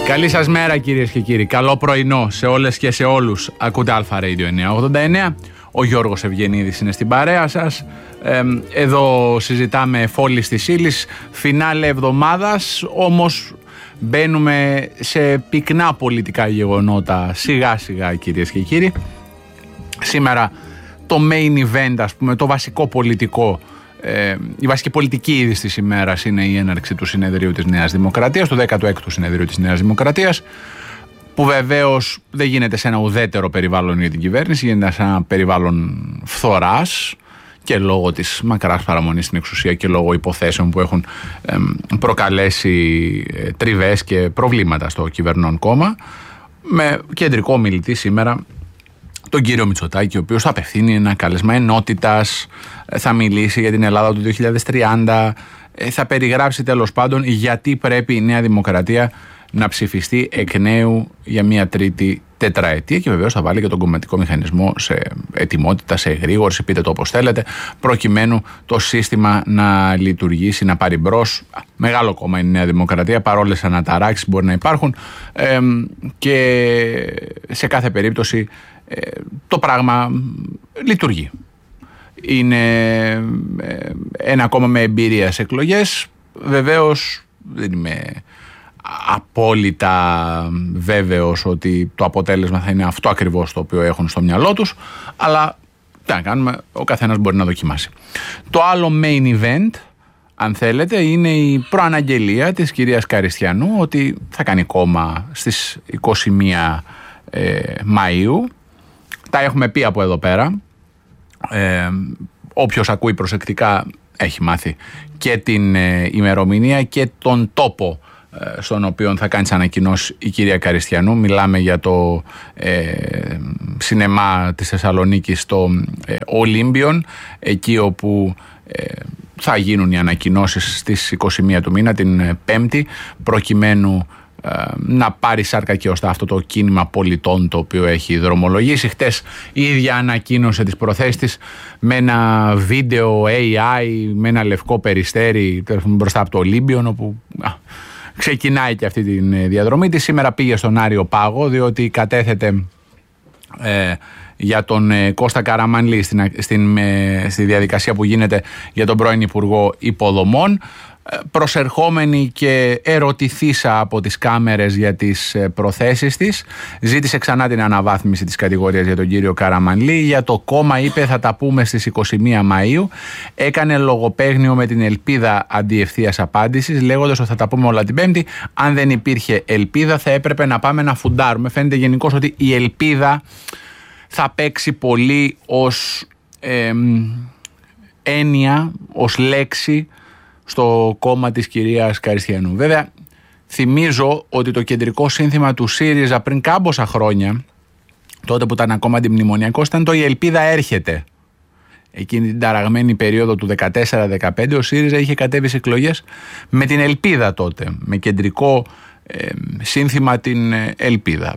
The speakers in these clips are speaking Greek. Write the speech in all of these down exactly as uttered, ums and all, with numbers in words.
Καλή σας μέρα κυρίες και κύριοι. Καλό πρωινό σε όλες και σε όλους. Ακούτε Αλφα Radio εννιακόσια ογδόντα εννέα. Ο Γιώργος Ευγενίδης είναι στην παρέα σας. Ε, εδώ συζητάμε φόλης της ύλης. Φινάλε εβδομάδας, όμως μπαίνουμε σε πυκνά πολιτικά γεγονότα σιγά σιγά κυρίες και κύριοι. Σήμερα το main event, ας πούμε, το βασικό πολιτικό, ε, η βασική πολιτική είδηση της ημέρας είναι η έναρξη του συνεδρίου της Νέας Δημοκρατίας, του δέκατου έκτου συνεδρίου της Νέας Δημοκρατίας, που βεβαίως δεν γίνεται σε ένα ουδέτερο περιβάλλον για την κυβέρνηση, γίνεται σε ένα περιβάλλον φθοράς και λόγω της μακράς παραμονής στην εξουσία και λόγω υποθέσεων που έχουν ε, προκαλέσει ε, τριβές και προβλήματα στο κυβερνών κόμμα, με κεντρικό μιλητή σήμερα τον κύριο Μητσοτάκη, ο οποίος θα απευθύνει ένα κάλεσμα ενότητας, θα μιλήσει για την Ελλάδα του δύο χιλιάδες τριάντα, θα περιγράψει τέλος πάντων γιατί πρέπει η Νέα Δημοκρατία να ψηφιστεί εκ νέου για μια τρίτη τετραετία, και βεβαίως θα βάλει και τον κομματικό μηχανισμό σε ετοιμότητα, σε εγρήγορση, πείτε το όπως θέλετε, προκειμένου το σύστημα να λειτουργήσει, να πάρει μπρος. Μεγάλο κόμμα είναι η Νέα Δημοκρατία, παρόλες αναταράξεις μπορεί να υπάρχουν, ε, και σε κάθε περίπτωση ε, το πράγμα λειτουργεί. Είναι ε, ένα κόμμα με εμπειρία σε εκλογές. Βεβαίως δεν είμαι απόλυτα βέβαιος ότι το αποτέλεσμα θα είναι αυτό ακριβώς το οποίο έχουν στο μυαλό τους, αλλά τι να κάνουμε, ο καθένας μπορεί να δοκιμάσει. Το άλλο main event, αν θέλετε, είναι η προαναγγελία της κυρίας Καριστιανού ότι θα κάνει κόμμα στις είκοσι μία ε, Μαΐου. Τα έχουμε πει από εδώ πέρα. Ε, όποιος ακούει προσεκτικά έχει μάθει και την ε, ημερομηνία και τον τόπο ε, στον οποίο θα κάνει τις ανακοινώσεις η κυρία Καριστιανού. Μιλάμε για το ε, σινεμά της Θεσσαλονίκης, το ε, Ολύμπιον, εκεί όπου ε, θα γίνουν οι ανακοινώσεις στις είκοσι μία του μήνα, την Πέμπτη, προκειμένου να πάρει σάρκα και ωστά αυτό το κίνημα πολιτών το οποίο έχει δρομολογήσει. Χτες η ίδια ανακοίνωσε τις προθέσεις της με ένα βίντεο έι άι, με ένα λευκό περιστέρι μπροστά από το Ολύμπιον, όπου α, ξεκινάει και αυτή τη διαδρομή της. Σήμερα πήγε στον Άριο Πάγο, διότι κατέθεται ε, για τον ε, Κώστα Καραμανλή στην, στην, ε, στη διαδικασία που γίνεται για τον πρώην Υπουργό Υποδομών, προσερχόμενη και ερωτηθήσα από τις κάμερες για τις προθέσεις της. Ζήτησε ξανά την αναβάθμιση της κατηγορίας για τον κύριο Καραμανλή. Για το κόμμα είπε θα τα πούμε στις είκοσι μία Μαΐου. Έκανε λογοπαίγνιο με την ελπίδα αντιευθείας απάντησης, λέγοντας ότι θα τα πούμε όλα την Πέμπτη. Αν δεν υπήρχε ελπίδα θα έπρεπε να πάμε να φουντάρουμε. Φαίνεται γενικώς ότι η ελπίδα θα παίξει πολύ ως ε, έννοια, ως λέξη στο κόμμα της κυρίας Καριστιανού. Βέβαια, θυμίζω ότι το κεντρικό σύνθημα του ΣΥΡΙΖΑ πριν κάμποσα χρόνια, τότε που ήταν ακόμα αντιμνημονιακός, ήταν το «Η ελπίδα έρχεται». Εκείνη την ταραγμένη περίοδο του δεκατέσσερα δεκαπέντε ο ΣΥΡΙΖΑ είχε κατέβει σε εκλογές με την ελπίδα τότε, με κεντρικό ε, σύνθημα την ε, ελπίδα.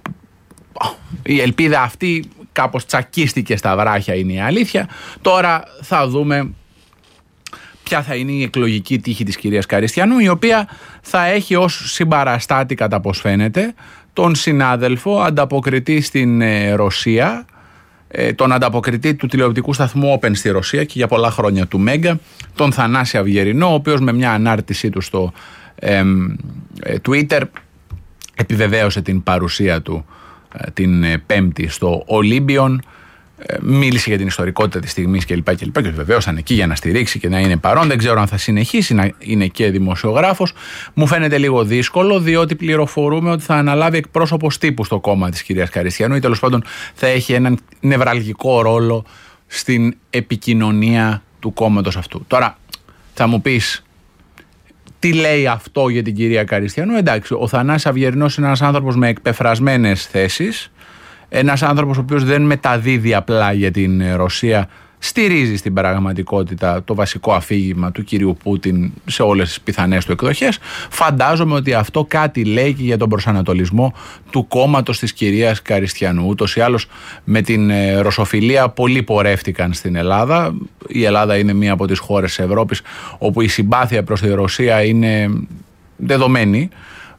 Η ελπίδα αυτή κάπως τσακίστηκε στα βράχια, είναι η αλήθεια. Τώρα θα δούμε ποια θα είναι η εκλογική τύχη της κυρίας Καριστιανού, η οποία θα έχει ως συμπαραστάτη, κατά πως φαίνεται, τον συνάδελφο ανταποκριτή στην ε, Ρωσία, ε, τον ανταποκριτή του τηλεοπτικού σταθμού Open στη Ρωσία και για πολλά χρόνια του Μέγκα, τον Θανάση Αυγερινό, ο οποίος με μια ανάρτησή του στο ε, ε, Twitter επιβεβαίωσε την παρουσία του ε, την ε, Πέμπτη στο Ολύμπιον. Μίλησε για την ιστορικότητα της στιγμής κλπ. Και, και βεβαίως ήταν εκεί για να στηρίξει και να είναι παρόν. Δεν ξέρω αν θα συνεχίσει να είναι και δημοσιογράφος. Μου φαίνεται λίγο δύσκολο, διότι πληροφορούμε ότι θα αναλάβει εκπρόσωπος τύπου στο κόμμα της κυρίας Καριστιανού ή τέλος πάντων θα έχει έναν νευραλγικό ρόλο στην επικοινωνία του κόμματος αυτού. Τώρα θα μου πεις, τι λέει αυτό για την κυρία Καριστιανού? Εντάξει, ο Θανάσης Αυγερινός είναι ένας άνθρωπος με εκπεφρασμένες θέσεις. Ένας άνθρωπος ο οποίος δεν μεταδίδει απλά για την Ρωσία, στηρίζει στην πραγματικότητα το βασικό αφήγημα του κυρίου Πούτιν σε όλες τις πιθανές του εκδοχές. Φαντάζομαι ότι αυτό κάτι λέει και για τον προσανατολισμό του κόμματος της κυρίας Καριστιανού. Ούτως ή άλλως με την ρωσοφιλία πολλοί πορεύτηκαν στην Ελλάδα. Η Ελλάδα είναι μία από τις χώρες της Ευρώπης όπου η συμπάθεια προς τη Ρωσία είναι δεδομένη.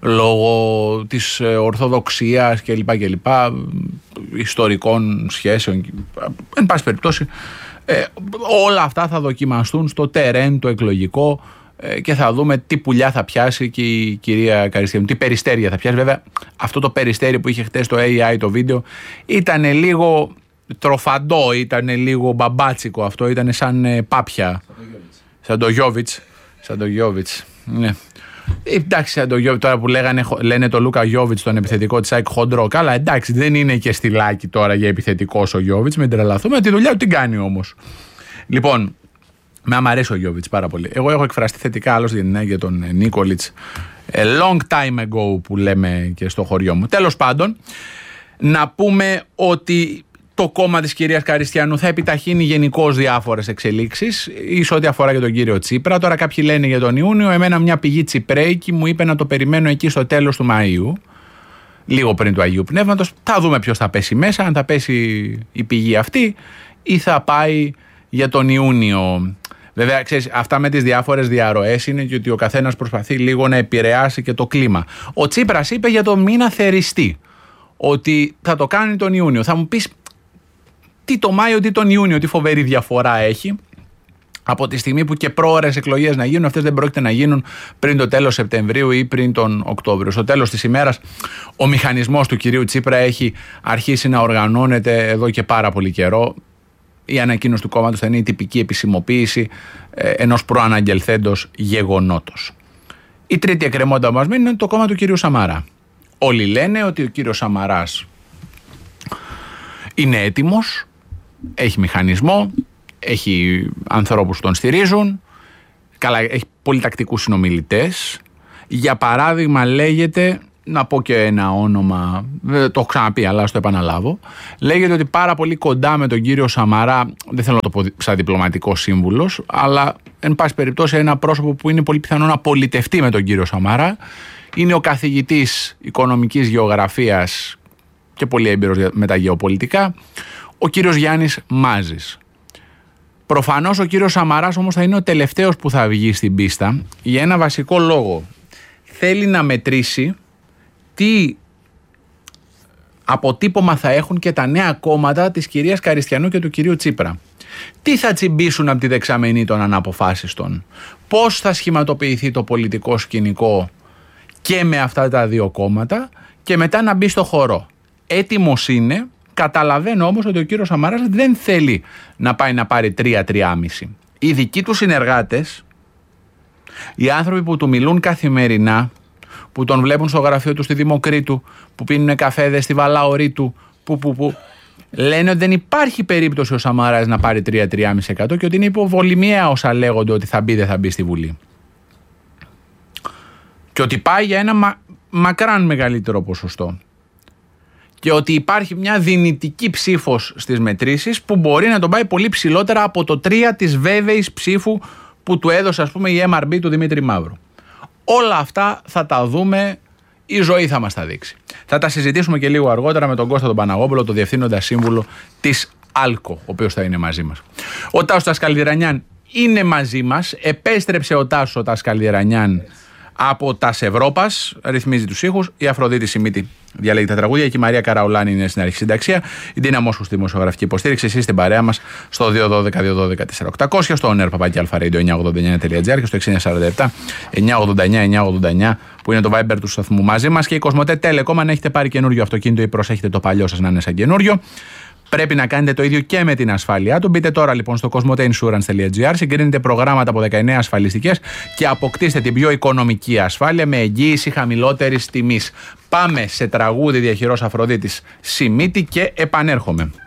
λόγω της ορθοδοξίας κλπ. κλπ ιστορικών σχέσεων. Εν πάση περιπτώσει, ε, όλα αυτά θα δοκιμαστούν στο τερέν το εκλογικό ε, και θα δούμε τι πουλιά θα πιάσει και η κυρία Καριστιανού, τι περιστέρια θα πιάσει. Βέβαια, αυτό το περιστέρι που είχε χτες το έι άι το βίντεο ήταν λίγο τροφαντό, ήταν λίγο μπαμπάτσικο αυτό, ήταν σαν ε, πάπια. Σαν το Γιόβιτς. Σαν το Γιόβιτς. Ναι. Εντάξει, σαν το Γιόβιτς τώρα που λέγανε, λένε το Λούκα Γιόβιτς τον επιθετικό της ΑΕΚ χοντρό. Καλά, εντάξει, δεν είναι και στυλάκι τώρα για επιθετικός ο Γιόβιτς, μην τρελαθούμε. Τη δουλειά του την κάνει όμως. Λοιπόν, με άμα αρέσει ο Γιόβιτς πάρα πολύ. Εγώ έχω εκφραστεί θετικά άλλωστε για τον Νίκολιτς a long time ago που λέμε και στο χωριό μου. Τέλος πάντων, να πούμε ότι το κόμμα της κυρίας Καριστιανού θα επιταχύνει γενικώς διάφορες εξελίξεις, ίσως ό,τι αφορά για τον κύριο Τσίπρα. Τώρα κάποιοι λένε για τον Ιούνιο. Εμένα μια πηγή Τσιπρέικη μου είπε να το περιμένω εκεί στο τέλος του Μαΐου, λίγο πριν του Αγίου Πνεύματος. Θα δούμε ποιος θα πέσει μέσα, αν θα πέσει η πηγή αυτή ή θα πάει για τον Ιούνιο. Βέβαια, ξέρεις, αυτά με τις διάφορες διαρροές είναι και ότι ο καθένας προσπαθεί λίγο να επηρεάσει και το κλίμα. Ο Τσίπρας είπε για τον μήνα θεριστή ότι θα το κάνει τον Ιούνιο. Θα μου πεις, τι το Μάιο, τι τον Ιούνιο, τι φοβερή διαφορά έχει από τη στιγμή που και πρόωρες εκλογές να γίνουν, αυτές δεν πρόκειται να γίνουν πριν το τέλος Σεπτεμβρίου ή πριν τον Οκτώβριο. Στο τέλος της ημέρας ο μηχανισμός του κυρίου Τσίπρα έχει αρχίσει να οργανώνεται εδώ και πάρα πολύ καιρό. Η ανακοίνωση του κόμματος θα είναι η τυπική επισημοποίηση ε, ενός προαναγγελθέντος γεγονότος. Η τρίτη εκκρεμότητα μας μένει είναι το κόμμα του κυρίου Σαμαρά. Όλοι λένε ότι ο κύριος Σαμαράς είναι έτοιμος, έχει μηχανισμό, έχει ανθρώπους που τον στηρίζουν, καλά, έχει πολύ τακτικούς συνομιλητές. Για παράδειγμα λέγεται, να πω και ένα όνομα, το έχω ξαναπεί αλλά ας το επαναλάβω, λέγεται ότι πάρα πολύ κοντά με τον κύριο Σαμαρά, δεν θέλω να το πω σαν διπλωματικό σύμβουλος, αλλά εν πάση περιπτώσει ένα πρόσωπο που είναι πολύ πιθανό να πολιτευτεί με τον κύριο Σαμαρά, είναι ο καθηγητής οικονομικής γεωγραφίας και πολύ έμπειρος με τα γεωπολιτικά, ο κύριος Γιάννης Μάζης. Προφανώς ο κύριος Σαμαράς όμως θα είναι ο τελευταίος που θα βγει στην πίστα για ένα βασικό λόγο. Θέλει να μετρήσει τι αποτύπωμα θα έχουν και τα νέα κόμματα της κυρίας Καριστιανού και του κυρίου Τσίπρα. Τι θα τσιμπήσουν από τη δεξαμενή των αναποφάσιστων, πώς θα σχηματοποιηθεί το πολιτικό σκηνικό και με αυτά τα δύο κόμματα και μετά να μπει στο χορό. Έτοιμος είναι, καταλαβαίνω όμως ότι ο κύριος Σαμαράς δεν θέλει να πάει να πάρει τρία τριάμισι. Οι δικοί του συνεργάτες, οι άνθρωποι που του μιλούν καθημερινά, που τον βλέπουν στο γραφείο του στη Δημοκρίτου, που πίνουν καφέδες στη Βαλαωρή του, που, που, που, λένε ότι δεν υπάρχει περίπτωση ο Σαμαράς να πάρει τρία με τρία κόμμα πέντε τοις εκατό και ότι είναι υποβολημιαία όσα λέγονται ότι θα μπει δεν θα μπει στη Βουλή. Και ότι πάει για ένα μα, μακράν μεγαλύτερο ποσοστό. Και ότι υπάρχει μια δυνητική ψήφος στις μετρήσεις που μπορεί να τον πάει πολύ ψηλότερα από το τρία της βέβαιης ψήφου που του έδωσε ας πούμε η εμ αρ μπι του Δημήτρη Μαύρου. Όλα αυτά θα τα δούμε, η ζωή θα μας τα δείξει. Θα τα συζητήσουμε και λίγο αργότερα με τον Κώστα τον Παναγόπουλο, το διευθύνοντα σύμβουλο της ΑΛΚΟ, ο οποίος θα είναι μαζί μας. Ο Τάσος Τασκαλδιρανιάν είναι μαζί μας, επέστρεψε ο Τάσος ο Τασκαλδιρανιάν από τα Ευρώπας, ρυθμίζει τους ήχους, η Αφροδίτη Σιμίτη διαλέγει τα τραγούδια και η Μαρία Καραουλάνη είναι στην αρχή συνταξία. Η Ντίνα Μόσχου στη δημοσιογραφική υποστήριξη. Εσείς στην παρέα μας στο δύο ένα δύο δύο ένα δύο τέσσερα οκτακόσια, στο ονέρ παπάκι αλφαρέιντιο εννιά ογδόντα εννιά τελεία τζι άρ και στο έξι εννιά τέσσερα επτά εννιά ογδόντα εννιά εννιά ογδόντα εννιά που είναι το Viber του σταθμού μαζί μας. Και η Κοσμοτέ Telecom, αν έχετε πάρει καινούριο αυτοκίνητο ή προσέχετε το παλιό σας να είναι σαν καινούριο, πρέπει να κάνετε το ίδιο και με την ασφάλειά του. Μπείτε τώρα λοιπόν στο κοσμοτέinsurance τελεία τζι άρ, συγκρίνετε προγράμματα από δεκαεννέα ασφαλιστικές και αποκτήστε την πιο οικονομική ασφάλεια με εγγύηση χαμηλότερης τιμής. Πάμε σε τραγούδι διαχειρός Αφροδίτης Σιμίτη και επανέρχομαι.